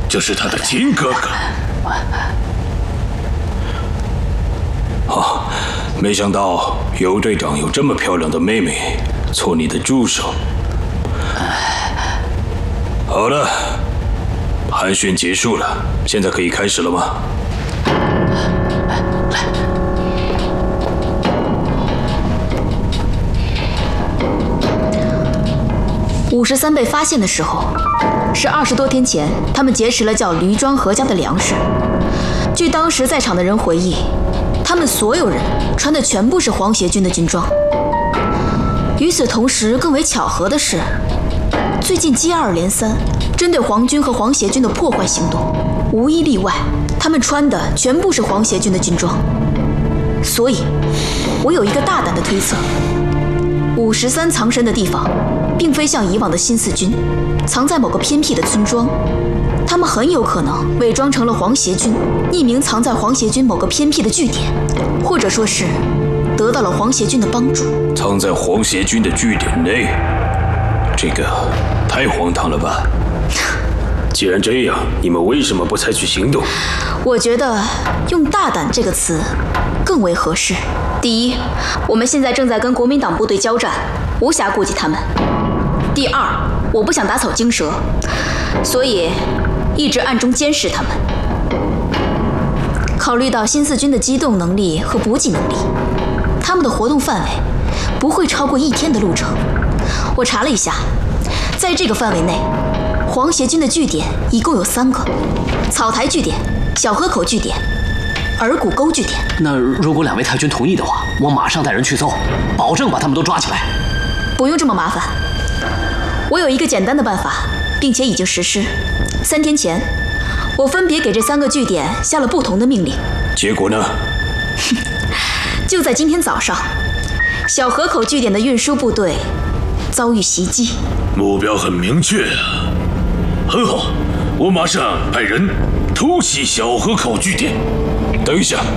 这是他的亲哥哥。 啊，没想到尤队长有这么漂亮的妹妹做你的助手。好了，寒暄结束了，现在可以开始了吗 ？53被发现的时候，是20多天前，他们结识了叫驴庄何家的粮食。据当时在场的人回忆，他们所有人穿的全部是皇协军的军装。与此同时，更为巧合的是，最近接二连三针对皇军和皇协军的破坏行动，无一例外，他们穿的全部是皇协军的军装。所以，我有一个大胆的推测：53藏身的地方，并非像以往的新四军，藏在某个偏僻的村庄。他们很有可能伪装成了皇协军，匿名藏在皇协军某个偏僻的据点，或者说是得到了皇协军的帮助。 藏在皇协军的据点内，这个太荒唐了吧？ 既然这样，你们为什么不采取行动？ 我觉得用“大胆”这个词更为合适。第一，我们现在正在跟国民党部队交战，无暇顾及他们。第二，我不想打草惊蛇，所以一直暗中监视他们。考虑到新四军的机动能力和补给能力，他们的活动范围不会超过1天的路程。我查了一下，在这个范围内，皇协军的据点一共有3个：草台据点、小河口据点、耳骨沟据点。 那如果2位太君同意的话，我马上带人去搜，保证把他们都抓起来。 不用这么麻烦，我有一个简单的办法，并且已经实施。3天前，我分别给这3个据点下了不同的命令。 结果呢？ 就在今天早上，小河口据点的运输部队遭遇袭击。 目标很明确啊，很好，我马上派人突袭小河口据点。 等一下，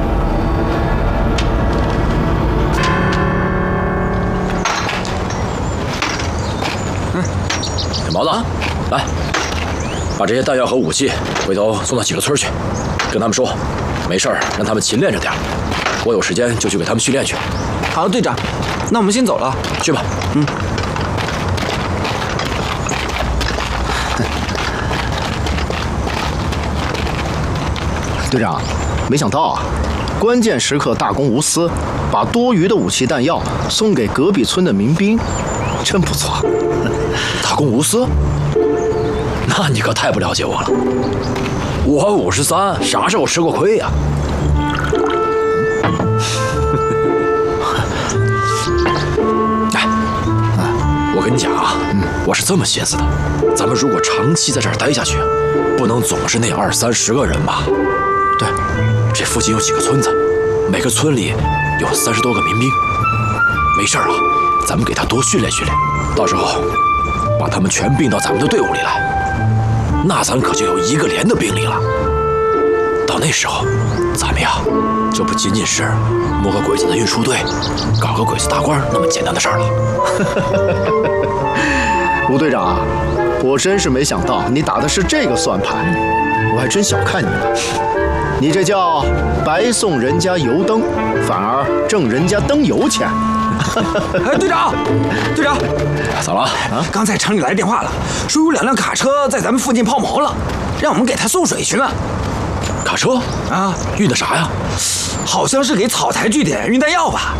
毛子，来，把这些弹药和武器回头送到几个村去，跟他们说，没事儿让他们勤练着点。我有时间就去给他们训练去。 好，队长，那我们先走了。 去吧。 队长，没想到啊，关键时刻大公无私，把多余的武器弹药送给隔壁村的民兵，真不错。 大公无私？那你可太不了解我了。我53啥时候吃过亏呀？我跟你讲啊，我是这么寻思的，咱们如果长期在这儿待下去，不能总是那20、30个人吧？对，这附近有几个村子，每个村里有30多个民兵。没事啊，咱们给他多训练训练，到时候把他们全并到咱们的队伍里来，那咱可就有1个连的兵力了。到那时候，咱们呀，就不仅仅是摸个鬼子的运输队，搞个鬼子大官那么简单的事儿了。 吴队长，我真是没想到你打的是这个算盘，我还真小看你了。你这叫白送人家油灯，反而挣人家灯油钱。 哎，队长，队长， 咋了？ 刚才城里来电话了，说有2辆卡车在咱们附近抛锚了，让我们给他送水去了。 卡车啊， 运的啥呀？ 好像是给草台据点运弹药吧。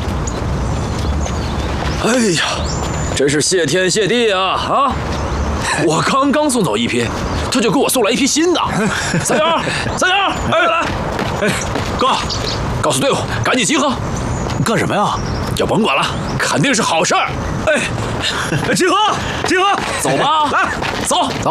哎呀，真是谢天谢地啊！我刚刚送走1批，他就给我送来1批新的。三娘，来，哥，告诉队伍赶紧集合。 干什么呀？ 就甭管了，肯定是好事儿。 集合， 走吧， 来， 走。